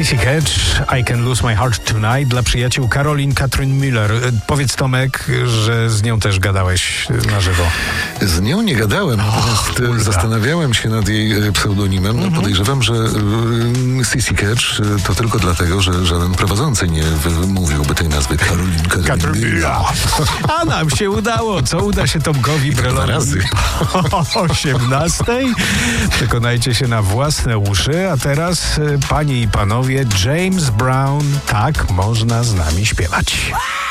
Sissy Catch, I Can Lose My Heart Tonight dla przyjaciół Caroline Katrin Müller. Powiedz, Tomek, że z nią też gadałeś na żywo. Z nią nie gadałem, natomiast zastanawiałem się nad jej pseudonimem. Podejrzewam, że Sissy Catch to tylko dlatego, że żaden prowadzący nie wymówiłby tej nazwy Katrin Müller. A nam się udało. Co uda się Tomkowi Brelowi? 2 razy. O 18. Przekonajcie się na własne uszy. A teraz, panie i panowie, James Brown, tak można z nami śpiewać.